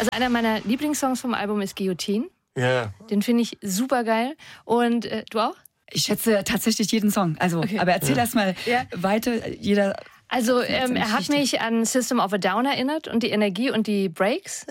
Also einer meiner Lieblingssongs vom Album ist Guillotine. Ja. Den finde ich super geil. Und du auch? Ich schätze tatsächlich jeden Song. Also, okay. Aber erzähl erst mal weiter. Also er hat mich an System of a Down erinnert und die Energie und die Breaks.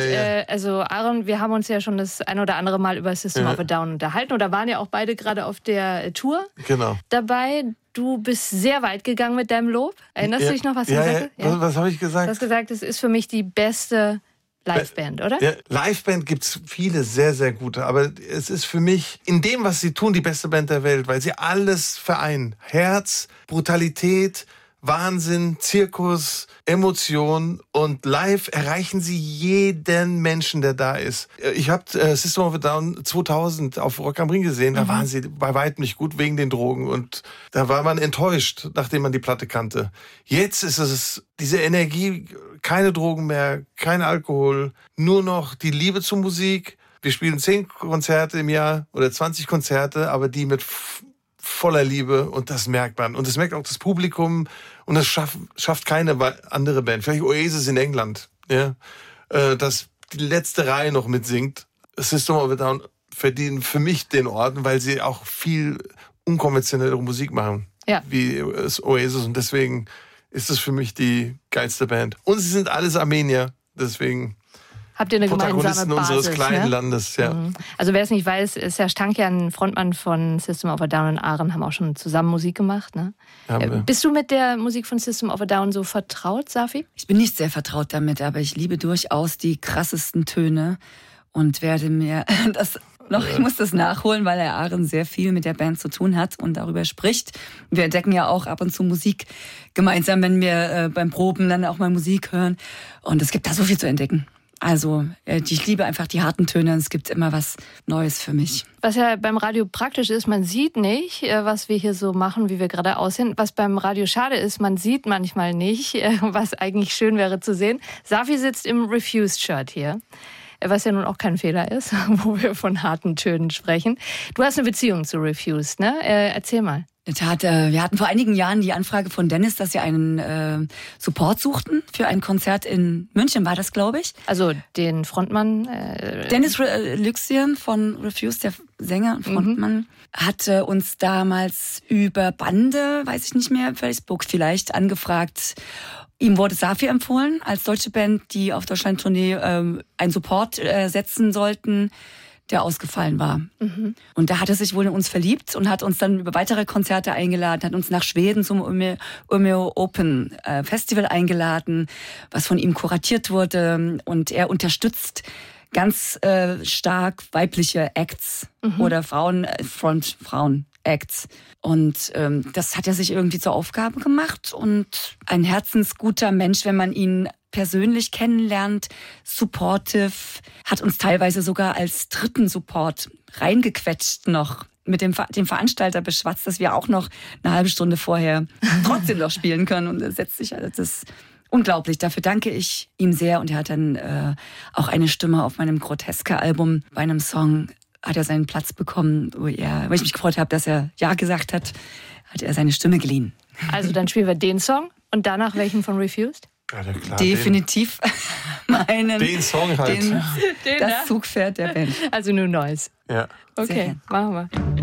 Also Aaron, wir haben uns ja schon das ein oder andere Mal über System of a Down unterhalten oder waren ja auch beide gerade auf der Tour dabei. Du bist sehr weit gegangen mit deinem Lob. Erinnerst du dich noch, was du gesagt hast? Ja. Was habe ich gesagt? Du hast gesagt, es ist für mich die beste Liveband, oder? Ja, Liveband gibt es viele sehr, sehr gute. Aber es ist für mich in dem, was sie tun, die beste Band der Welt, weil sie alles vereinen. Herz, Brutalität, Wahnsinn, Zirkus, Emotion und live erreichen sie jeden Menschen, der da ist. Ich habe System of a Down 2000 auf Rock am Ring gesehen, da waren sie bei weitem nicht gut wegen den Drogen und da war man enttäuscht, nachdem man die Platte kannte. Jetzt ist es diese Energie, keine Drogen mehr, kein Alkohol, nur noch die Liebe zur Musik. Wir spielen 10 Konzerte im Jahr oder 20 Konzerte, aber die mit voller Liebe und das merkt man. Und das merkt auch das Publikum und das schafft keine andere Band. Vielleicht Oasis in England, ja, dass die letzte Reihe noch mitsingt. System of a Down verdienen für mich den Ort, weil sie auch viel unkonventionellere Musik machen, wie Oasis und deswegen ist es für mich die geilste Band. Und sie sind alles Armenier, deswegen habt ihr eine gemeinsame Protagonisten Basis, unseres kleinen Landes, ja. Also wer es nicht weiß, Serge Tankian, Frontmann von System of a Down und Aaron, haben auch schon zusammen Musik gemacht, ne? Bist du mit der Musik von System of a Down so vertraut, Safi? Ich bin nicht sehr vertraut damit, aber ich liebe durchaus die krassesten Töne und werde mir ich muss das nachholen, weil der Aaron sehr viel mit der Band zu tun hat und darüber spricht. Wir entdecken ja auch ab und zu Musik gemeinsam, wenn wir beim Proben dann auch mal Musik hören. Und es gibt da so viel zu entdecken. Also ich liebe einfach die harten Töne. Es gibt immer was Neues für mich. Was ja beim Radio praktisch ist, man sieht nicht, was wir hier so machen, wie wir gerade aussehen. Was beim Radio schade ist, man sieht manchmal nicht, was eigentlich schön wäre zu sehen. Safi sitzt im Refused-Shirt hier, was ja nun auch kein Fehler ist, wo wir von harten Tönen sprechen. Du hast eine Beziehung zu Refused, ne? Erzähl mal. In der Tat, wir hatten vor einigen Jahren die Anfrage von Dennis, dass sie einen Support suchten für ein Konzert in München, war das, glaube ich. Also den Frontmann? Dennis Lyxian von Refused, der Sänger und Frontmann, hatte uns damals über Bande, weiß ich nicht mehr, Facebook vielleicht, angefragt. Ihm wurde Safi empfohlen als deutsche Band, die auf Deutschland-Tournee einen Support setzen sollten, der ausgefallen war. Und da hat er sich wohl in uns verliebt und hat uns dann über weitere Konzerte eingeladen, hat uns nach Schweden zum Umeå Open Festival eingeladen, was von ihm kuratiert wurde. Und er unterstützt ganz stark weibliche Acts oder Frauen-Acts. Und das hat er sich irgendwie zur Aufgabe gemacht. Und ein herzensguter Mensch, wenn man ihn persönlich kennenlernt, supportive, hat uns teilweise sogar als dritten Support reingequetscht noch, mit dem Veranstalter beschwatzt, dass wir auch noch eine halbe Stunde vorher trotzdem noch spielen können. Und er setzt sich, das ist unglaublich. Dafür danke ich ihm sehr. Und er hat dann auch eine Stimme auf meinem Groteske-Album. Bei einem Song hat er seinen Platz bekommen, wo ich mich gefreut habe, dass er Ja gesagt hat, hat er seine Stimme geliehen. Also dann spielen wir den Song und danach welchen von Refused? Ja, klar, definitiv den Song halt. Das Zugpferd der Band. Also nur Neues. Ja. Okay, machen wir.